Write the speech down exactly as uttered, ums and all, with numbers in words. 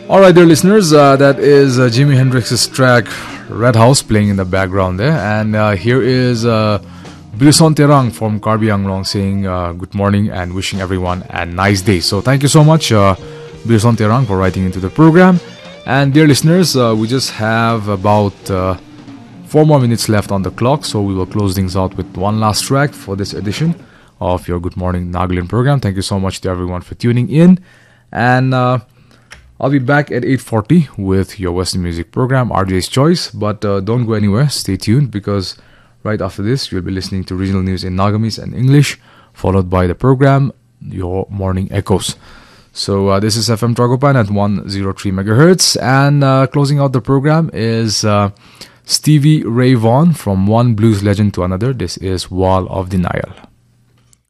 All right, dear listeners, uh, that is uh, Jimi Hendrix's track Red House playing in the background there. And uh, here is uh, Bilson Terang from Karbi Anglong saying uh, good morning and wishing everyone a nice day. So thank you so much, uh, Bilson Terang, for writing into the program. And dear listeners, uh, we just have about uh, four more minutes left on the clock. So we will close things out with one last track for this edition of your Good Morning Nagaland program. Thank you so much to everyone for tuning in. And... Uh, I'll be back at eight forty with your Western Music program, R J's Choice. But uh, don't go anywhere. Stay tuned because right after this, you'll be listening to regional news in Nagamese and English, followed by the program, Your Morning Echoes. So uh, this is F M Tragopan at one oh three megahertz. And uh, closing out the program is uh, Stevie Ray Vaughan from one blues legend to another. This is Wall of Denial.